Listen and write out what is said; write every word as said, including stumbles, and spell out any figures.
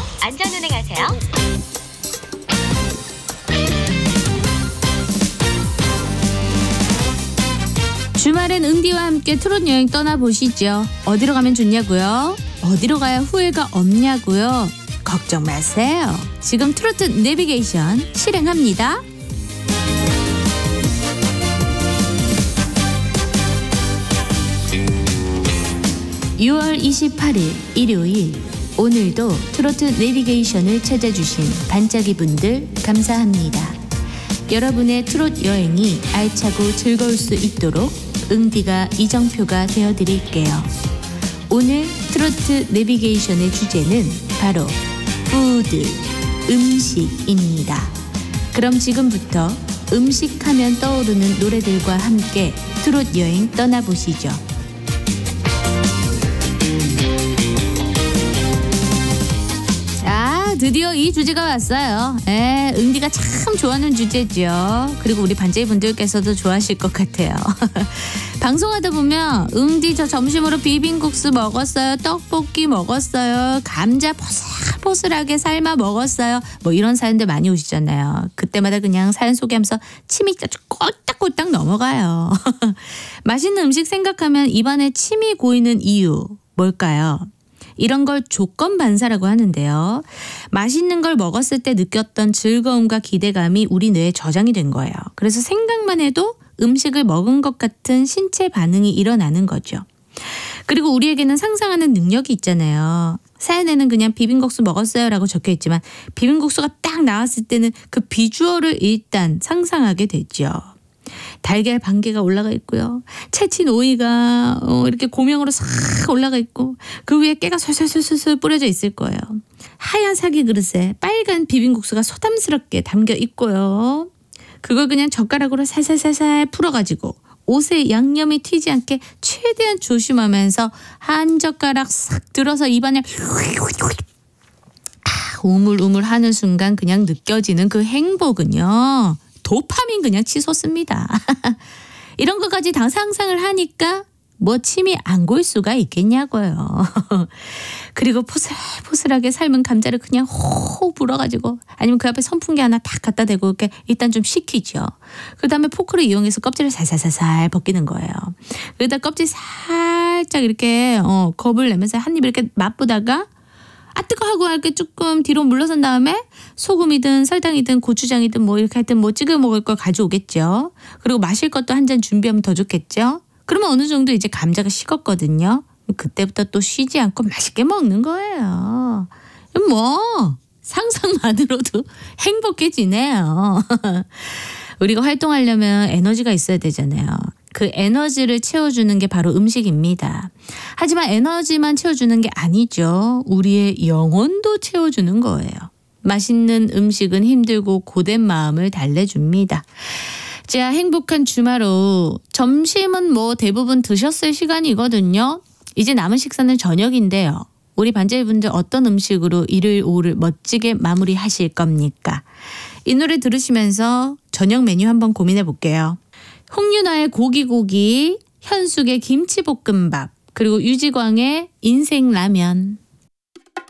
안전운행하세요. 주말엔 응디와 함께 트롯 여행 떠나보시죠. 어디로 가면 좋냐고요? 어디로 가야 후회가 없냐고요? 걱정 마세요. 지금 트로트 내비게이션 실행합니다. 유월 이십팔일 일요일, 오늘도 트로트 내비게이션을 찾아주신 반짝이 분들 감사합니다. 여러분의 트롯 여행이 알차고 즐거울 수 있도록 응디가 이정표가 되어드릴게요. 오늘 트로트 내비게이션의 주제는 바로 푸드, 음식입니다. 그럼 지금부터 음식하면 떠오르는 노래들과 함께 트롯 여행 떠나보시죠. 드디어 이 주제가 왔어요. 에, 응디가 참 좋아하는 주제죠. 그리고 우리 반짝이 분들께서도 좋아하실 것 같아요. 방송하다 보면 응디 저 점심으로 비빔국수 먹었어요. 떡볶이 먹었어요. 감자 포슬포슬하게 삶아 먹었어요. 뭐 이런 사연들 많이 오시잖아요. 그때마다 그냥 사연 소개하면서 침이 꼴딱꼴딱 넘어가요. 맛있는 음식 생각하면 입안에 침이 고이는 이유 뭘까요? 이런 걸 조건 반사라고 하는데요. 맛있는 걸 먹었을 때 느꼈던 즐거움과 기대감이 우리 뇌에 저장이 된 거예요. 그래서 생각만 해도 음식을 먹은 것 같은 신체 반응이 일어나는 거죠. 그리고 우리에게는 상상하는 능력이 있잖아요. 사연에는 그냥 비빔국수 먹었어요 라고 적혀 있지만 비빔국수가 딱 나왔을 때는 그 비주얼을 일단 상상하게 되죠. 달걀 반 개가 올라가 있고요. 채친 오이가 어, 이렇게 고명으로 싹 올라가 있고 그 위에 깨가 솔솔솔솔 뿌려져 있을 거예요. 하얀 사기 그릇에 빨간 비빔국수가 소담스럽게 담겨 있고요. 그걸 그냥 젓가락으로 살살살살 풀어가지고 옷에 양념이 튀지 않게 최대한 조심하면서 한 젓가락 싹 들어서 입안에 우물우물 하는 순간 그냥 느껴지는 그 행복은요. 도파민 그냥 치솟습니다. 이런 것까지 다 상상을 하니까 뭐 침이 안 고일 수가 있겠냐고요. 그리고 포슬포슬하게 삶은 감자를 그냥 호호 불어가지고 아니면 그 앞에 선풍기 하나 딱 갖다 대고 이렇게 일단 좀 식히죠. 그 다음에 포크를 이용해서 껍질을 살살살살 벗기는 거예요. 그러다 껍질 살짝 이렇게 어, 겁을 내면서 한 입 이렇게 맛보다가 아 뜨거 하고 이렇게 조금 뒤로 물러선 다음에 소금이든 설탕이든 고추장이든 뭐 이렇게 하여튼 뭐 찍어 먹을 걸 가져오겠죠. 그리고 마실 것도 한 잔 준비하면 더 좋겠죠. 그러면 어느 정도 이제 감자가 식었거든요. 그때부터 또 쉬지 않고 맛있게 먹는 거예요. 뭐 상상만으로도 행복해지네요. 우리가 활동하려면 에너지가 있어야 되잖아요. 그 에너지를 채워주는 게 바로 음식입니다. 하지만 에너지만 채워주는 게 아니죠. 우리의 영혼도 채워주는 거예요. 맛있는 음식은 힘들고 고된 마음을 달래줍니다. 자, 행복한 주말 오후. 점심은 뭐 대부분 드셨을 시간이거든요. 이제 남은 식사는 저녁인데요. 우리 반짝이분들 어떤 음식으로 일요일 오후를 멋지게 마무리하실 겁니까? 이 노래 들으시면서 저녁 메뉴 한번 고민해 볼게요. 홍윤아의 고기고기, 현숙의 김치볶음밥, 그리고 유지광의 인생라면.